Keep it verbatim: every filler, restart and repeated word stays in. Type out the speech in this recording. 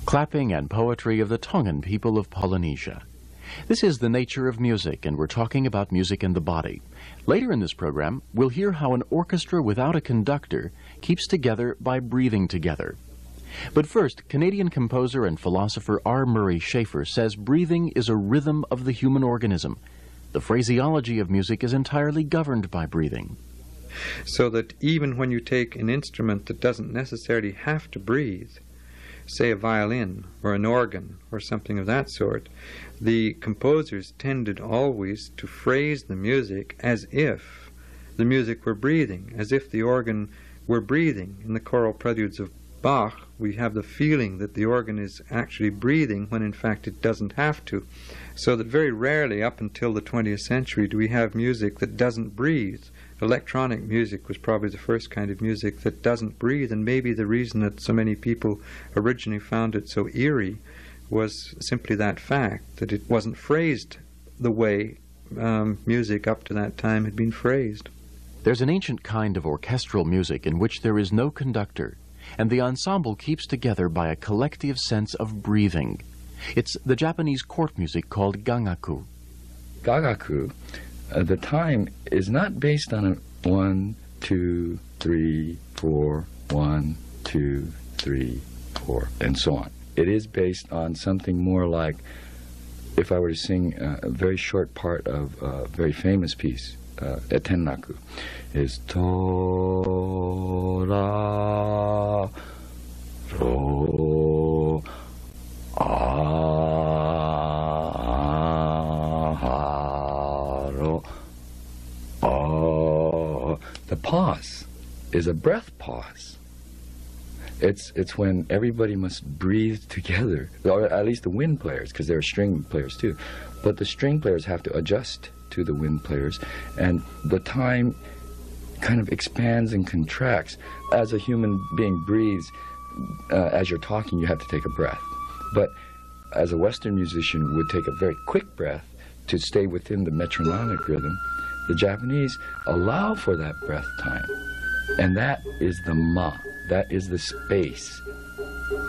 clapping and poetry of the Tongan people of Polynesia. This is The Nature of Music, and we're talking about music in the body. Later in this program, we'll hear how an orchestra without a conductor keeps together by breathing together. But first, Canadian composer and philosopher R. Murray Schafer says breathing is a rhythm of the human organism. The phraseology of music is entirely governed by breathing. So that even when you take an instrument that doesn't necessarily have to breathe, say a violin or an organ or something of that sort, the composers tended always to phrase the music as if the music were breathing, as if the organ were breathing. In the choral preludes of Bach, we have the feeling that the organ is actually breathing when in fact it doesn't have to. So that very rarely up until the twentieth century do we have music that doesn't breathe. Electronic music was probably the first kind of music that doesn't breathe, and maybe the reason that so many people originally found it so eerie was simply that fact, that it wasn't phrased the way um, music up to that time had been phrased. There's an ancient kind of orchestral music in which there is no conductor, and the ensemble keeps together by a collective sense of breathing. It's the Japanese court music called gangaku. Gangaku, uh, the time is not based on a one, two, three, four, one, two, three, four, and so on. It is based on something more like, if I were to sing uh, a very short part of a very famous piece, uh, Etennaku, is Tora Ro Aharo. Oh, the pause is a breath pause. It's it's when everybody must breathe together, or at least the wind players, because there are string players too. But the string players have to adjust to the wind players, and the time kind of expands and contracts. As a human being breathes, uh, as you're talking, you have to take a breath. But as a Western musician would take a very quick breath to stay within the metronomic rhythm, the Japanese allow for that breath time. And that is the ma. That is the space